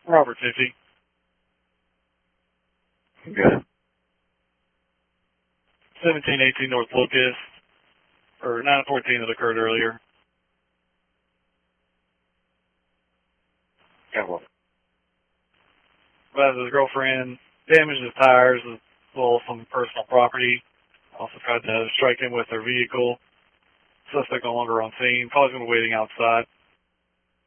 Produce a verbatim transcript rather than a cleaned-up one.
Robert fifty. Good. seventeen eighteen North Locust, or nine fourteen that occurred earlier. Got one. But his girlfriend damaged his tires as well as some personal property. Also tried to strike him with their vehicle. Suspect no longer on scene. Probably going to be waiting outside.